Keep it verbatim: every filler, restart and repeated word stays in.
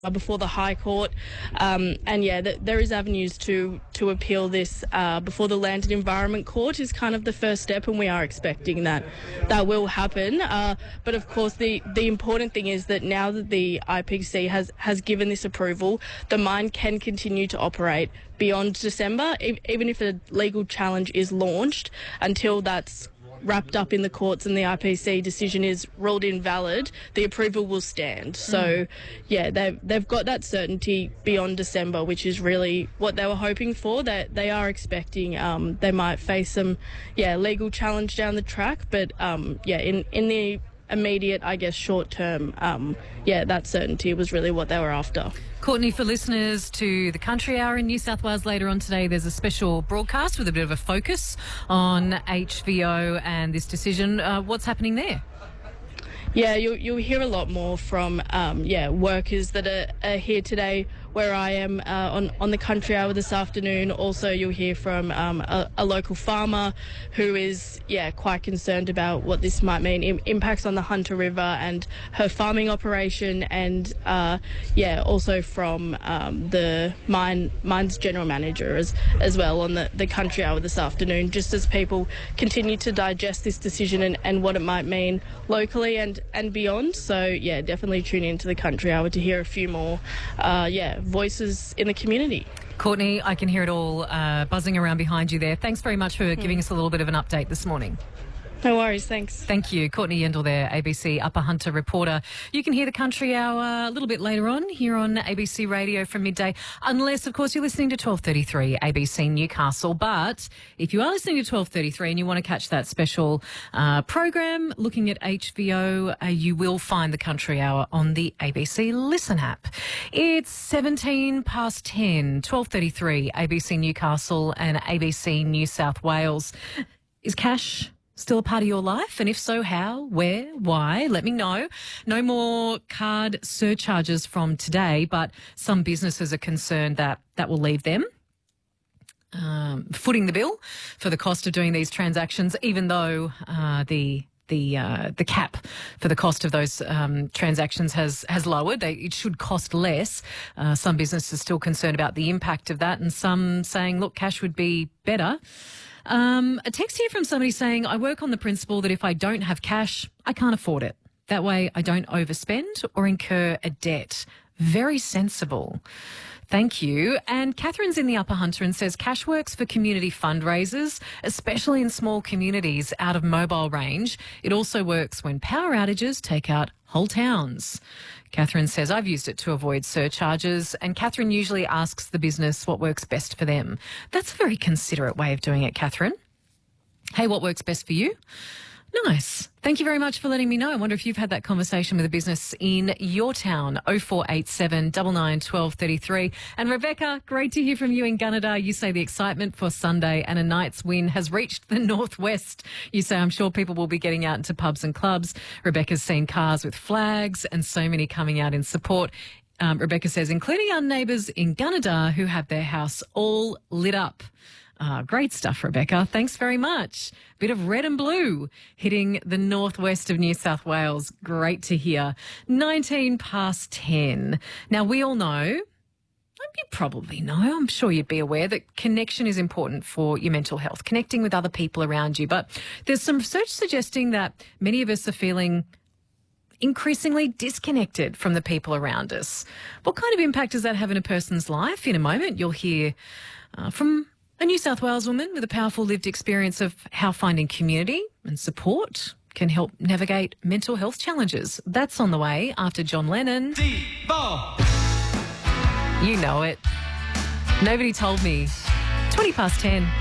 before the High Court, um, and yeah, th- there is avenues to to appeal this uh, before the Land and Environment Court is kind of the first step, and we are expecting that that will happen. Uh, but of course, the the important thing is that now that the I P C has has given this approval, the mine can continue to operate beyond December, e- even if a legal challenge is launched. Until that's wrapped up in the courts and the I P C decision is ruled invalid, the approval will stand. So, yeah, they've, they've got that certainty beyond December, which is really what they were hoping for. That they are expecting um, they might face some, yeah, legal challenge down the track. But, um, yeah, in, in the immediate, I guess, short term, um, yeah, that certainty was really what they were after. Courtney, for listeners to the Country Hour in New South Wales later on today, there's a special broadcast with a bit of a focus on H V O and this decision. Uh, what's happening there? Yeah, you'll, you'll hear a lot more from, um, yeah, workers that are, are here today where I am uh, on, on the Country Hour this afternoon. Also, you'll hear from um, a, a local farmer who is, yeah, quite concerned about what this might mean, im- impacts on the Hunter River and her farming operation, and, uh, yeah, also from um, the mine mine's general manager as, as well on the, the Country Hour this afternoon, just as people continue to digest this decision and, and what it might mean locally and, and beyond. So, yeah, definitely tune into the Country Hour to hear a few more, uh, yeah, voices in the community. Courtney, I can hear it all uh, buzzing around behind you there. Thanks very much for mm. giving us a little bit of an update this morning. No worries, thanks. Thank you. Courtney Yendall there, A B C Upper Hunter reporter. You can hear the Country Hour a little bit later on here on A B C Radio from midday, unless, of course, you're listening to twelve thirty-three A B C Newcastle. But if you are listening to twelve thirty-three and you want to catch that special uh, program looking at H V O, uh, you will find the Country Hour on the A B C Listen app. It's seventeen past ten, twelve thirty-three A B C Newcastle and A B C New South Wales. Is cash still a part of your life? And if so, how, where, why? Let me know. No more card surcharges from today, but some businesses are concerned that that will leave them um, footing the bill for the cost of doing these transactions, even though uh, the the uh, the cap for the cost of those um, transactions has has lowered. They, it should cost less. Uh, some businesses are still concerned about the impact of that, and some saying, look, cash would be better. Um, a text here from somebody saying, I work on the principle that if I don't have cash, I can't afford it. That way I don't overspend or incur a debt. Very sensible. Thank you. And Catherine's in the Upper Hunter and says cash works for community fundraisers, especially in small communities out of mobile range. It also works when power outages take out whole towns. Catherine says, I've used it to avoid surcharges, and Catherine usually asks the business what works best for them. That's a very considerate way of doing it, Catherine. Hey, what works best for you? Nice. Thank you very much for letting me know. I wonder if you've had that conversation with a business in your town. oh four eight seven, nine nine, one two three three. And Rebecca, great to hear from you in Gunnedah. You say the excitement for Sunday and a night's win has reached the northwest. You say, I'm sure people will be getting out into pubs and clubs. Rebecca's seen cars with flags and so many coming out in support. Um, Rebecca says, including our neighbours in Gunnedah who have their house all lit up. Ah, great stuff, Rebecca. Thanks very much. Bit of red and blue hitting the northwest of New South Wales. Great to hear. nineteen past ten. Now, we all know, you probably know, I'm sure you'd be aware that connection is important for your mental health, connecting with other people around you. But there's some research suggesting that many of us are feeling increasingly disconnected from the people around us. What kind of impact does that have in a person's life? In a moment, you'll hear uh, from a New South Wales woman with a powerful lived experience of how finding community and support can help navigate mental health challenges. That's on the way after John Lennon. Devo. You know it. Nobody told me. twenty past ten.